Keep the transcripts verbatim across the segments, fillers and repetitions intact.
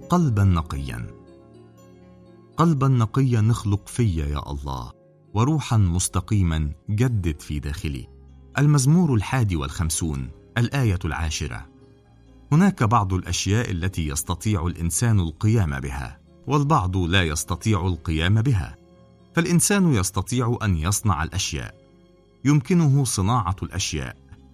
قلبا نقيا. قلبا نقيا نخلق في يا الله، وروحا مستقيما جدد في داخلي. المزمور الحادي والخمسون الآية العاشرة. هناك بعض الأشياء التي يستطيع الإنسان القيام بها، والبعض لا يستطيع القيام بها. فالإنسان يستطيع أن يصنع الأشياء، يمكنه صناعة الأشياء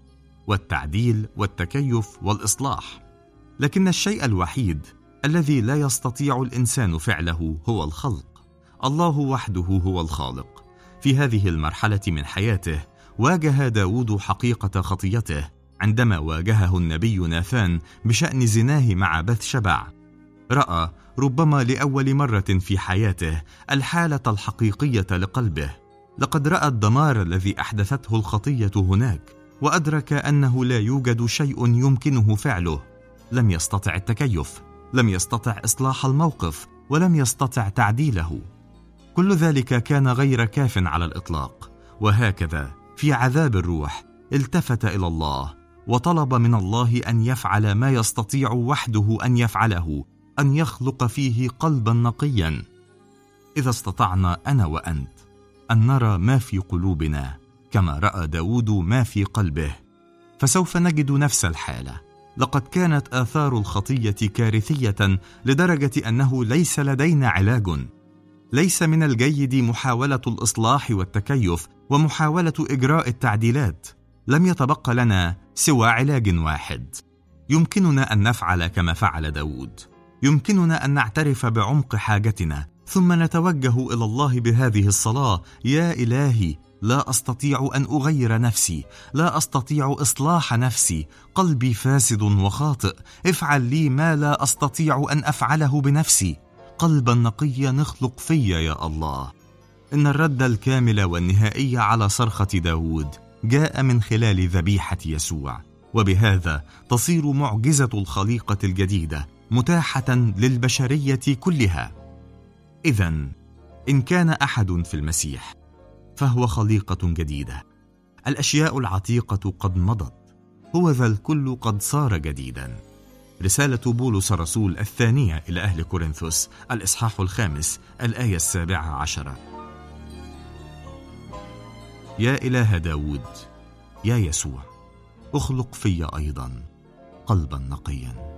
والتعديل والتكيف والإصلاح، لكن الشيء الوحيد الذي لا يستطيع الإنسان فعله هو الخلق. الله وحده هو الخالق. في هذه المرحلة من حياته واجه داود حقيقة خطيته عندما واجهه النبي ناثان بشأن زناه مع بثشبع. رأى ربما لأول مرة في حياته الحالة الحقيقية لقلبه. لقد رأى الدمار الذي أحدثته الخطية هناك، وأدرك أنه لا يوجد شيء يمكنه فعله. لم يستطع التكيف، لم يستطع إصلاح الموقف، ولم يستطع تعديله. كل ذلك كان غير كاف على الإطلاق. وهكذا في عذاب الروح التفت إلى الله وطلب من الله أن يفعل ما يستطيع وحده أن يفعله، أن يخلق فيه قلبا نقيا. إذا استطعنا أنا وأنت أن نرى ما في قلوبنا كما رأى داود ما في قلبه، فسوف نجد نفس الحالة. لقد كانت آثار الخطية كارثية لدرجة أنه ليس لدينا علاج. ليس من الجيد محاولة الإصلاح والتكيف ومحاولة إجراء التعديلات. لم يتبقى لنا سوى علاج واحد. يمكننا أن نفعل كما فعل داود. يمكننا أن نعترف بعمق حاجتنا، ثم نتوجه إلى الله بهذه الصلاة: يا إلهي، لا أستطيع أن أغير نفسي، لا أستطيع إصلاح نفسي، قلبي فاسد وخاطئ، افعل لي ما لا أستطيع أن أفعله بنفسي. قلبا نقيا نخلق في يا الله. إن الرد الكامل والنهائي على صرخة داود جاء من خلال ذبيحة يسوع، وبهذا تصير معجزة الخليقة الجديدة متاحة للبشرية كلها. إذن إن كان أحد في المسيح فهو خليقة جديدة. الأشياء العتيقة قد مضت، هو ذا الكل قد صار جديدا. رسالة بولس الرسول الثانية إلى أهل كورنثوس الإصحاح الخامس الآية السابعة عشرة. يا إله داود، يا يسوع، اخلق في أيضا قلبا نقيا.